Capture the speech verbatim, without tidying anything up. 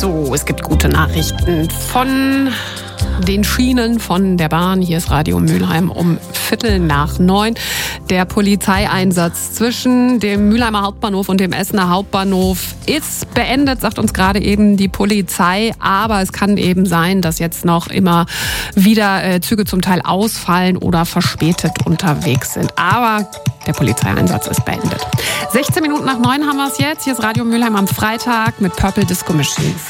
So, es gibt gute Nachrichten von den Schienen von der Bahn. Hier ist Radio Mülheim um Viertel nach neun. Der Polizeieinsatz zwischen dem Mülheimer Hauptbahnhof und dem Essener Hauptbahnhof ist beendet, sagt uns gerade eben die Polizei. Aber es kann eben sein, dass jetzt noch immer wieder äh, Züge zum Teil ausfallen oder verspätet unterwegs sind. Aber der Polizeieinsatz ist beendet. sechzehn Minuten nach neun haben wir es jetzt. Hier ist Radio Mülheim am Freitag mit Purple Disco Machine.